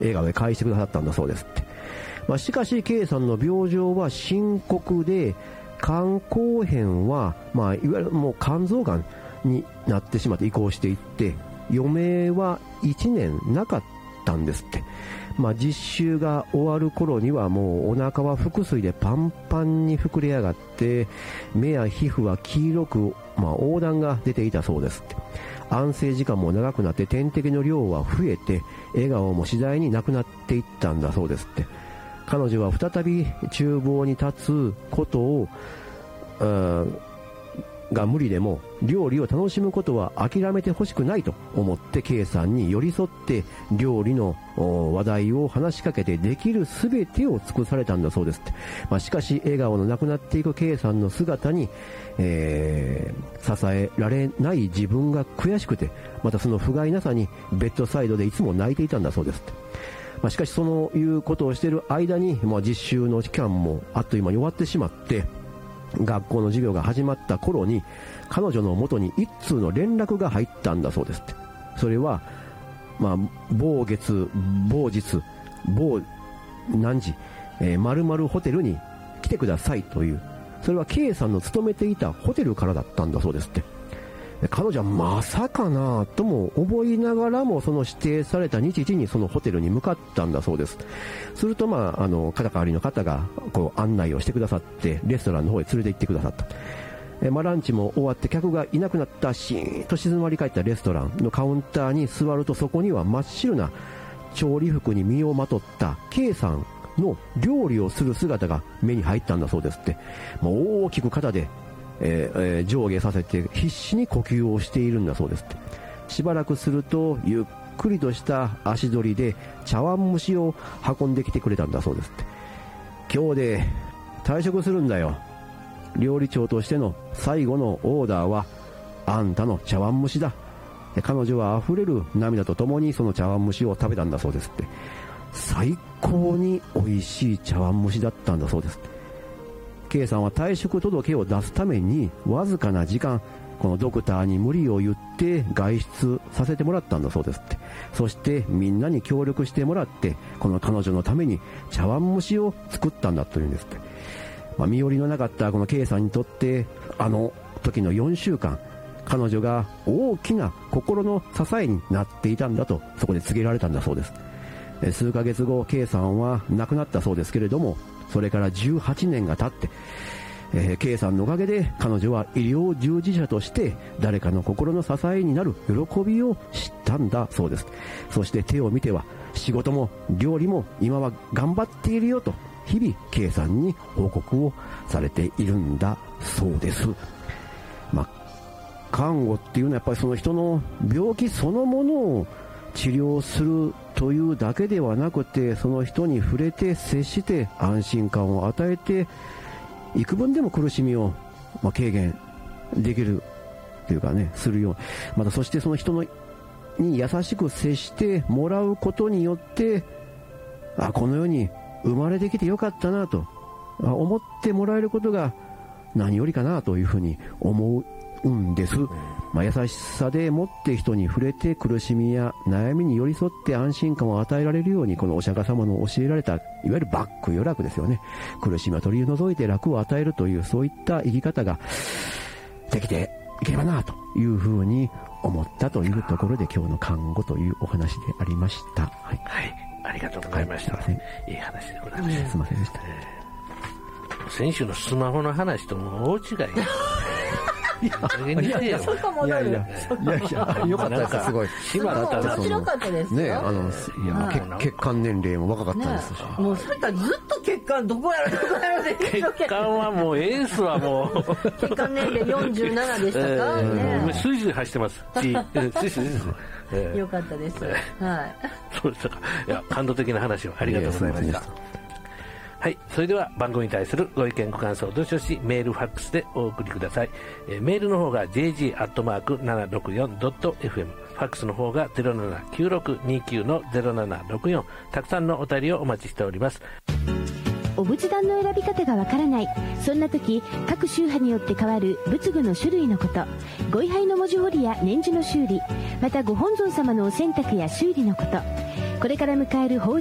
笑顔で返してくださったんだそうですって。しかし K さんの病状は深刻で、肝硬変は、いわゆるもう肝臓がんになってしまって移行していって、余命は1年なかったんですって。実習が終わる頃にはもうお腹は腹水でパンパンに膨れ上がって、目や皮膚は黄色く、黄疸が出ていたそうですって。安静時間も長くなって点滴の量は増えて、笑顔も次第になくなっていったんだそうですって。彼女は再び厨房に立つことをが無理でも料理を楽しむことは諦めてほしくないと思って K さんに寄り添って料理の話題を話しかけてできる全てを尽くされたんだそうですって。しかし笑顔のなくなっていく K さんの姿に、支えられない自分が悔しくて、またその不甲斐なさにベッドサイドでいつも泣いていたんだそうですって。しかしそういうことをしている間に、実習の期間もあっという間に終わってしまって、学校の授業が始まった頃に彼女の元に一通の連絡が入ったんだそうですって。それは、某月某日某何時、〇〇ホテルに来てくださいという、それは K さんの勤めていたホテルからだったんだそうですって。彼女はまさかなとも思いながらも、その指定された日時にそのホテルに向かったんだそうです。すると肩代わりの方がこう案内をしてくださってレストランの方へ連れて行ってくださった。ランチも終わって客がいなくなったシーンと静まり返ったレストランのカウンターに座ると、そこには真っ白な調理服に身をまとった K さんの料理をする姿が目に入ったんだそうですって。大きく肩で上下させて必死に呼吸をしているんだそうですって。しばらくするとゆっくりとした足取りで茶碗蒸しを運んできてくれたんだそうですって。今日で退職するんだよ。料理長としての最後のオーダーはあんたの茶碗蒸しだ。彼女は溢れる涙とともにその茶碗蒸しを食べたんだそうですって。最高に美味しい茶碗蒸しだったんだそうですって。K さんは退職届を出すためにわずかな時間、このドクターに無理を言って外出させてもらったんだそうですって。そしてみんなに協力してもらってこの彼女のために茶碗蒸しを作ったんだというんですって。身寄りのなかったこの K さんにとってあの時の4週間、彼女が大きな心の支えになっていたんだとそこで告げられたんだそうです。数ヶ月後 K さんは亡くなったそうですけれども、それから18年が経って、K さんのおかげで彼女は医療従事者として誰かの心の支えになる喜びを知ったんだそうです。そして手を見ては仕事も料理も今は頑張っているよと日々 K さんに報告をされているんだそうです。看護っていうのはやっぱりその人の病気そのものを治療するというだけではなくて、その人に触れて接して安心感を与えて幾分でも苦しみを軽減できるというかね、するよう、またそしてその人に優しく接してもらうことによって、この世に生まれてきてよかったなと思ってもらえることが何よりかなというふうに思うんです。優しさでもって人に触れて苦しみや悩みに寄り添って安心感を与えられるように、このお釈迦様の教えられたいわゆるバック余楽ですよね。苦しみは取り除いて楽を与えるという、そういった生き方ができていければなというふうに思ったというところで、今日の看護というお話でありました。はい、 はい、ありがとうございました。いい話でございました。 すいませんでした。 先週のスマホの話とも大違い。 いやよかったです。すごい面白かったですね。血管年齢も若かったですし、 もうそれからずっと血管どこやろで血管はもうエースはもう血管年齢47でしたかね。 スイスイ走ってます。スイスイですね。 よかったです。はい。 そうでしたか。いや、感動的な話をありがとうございました。はい、それでは番組に対するご意見ご感想をどしどしメールファックスでお送りください。メールの方が jg@764.fm、 ファックスの方が 079629-0764。 たくさんのお便りをお待ちしております。 お仏壇の選び方がわからない、そんな時各宗派によって変わる仏具の種類のこと、ご位牌の文字彫りや念珠の修理、またご本尊様のお洗濯や修理のこと、 これから迎える法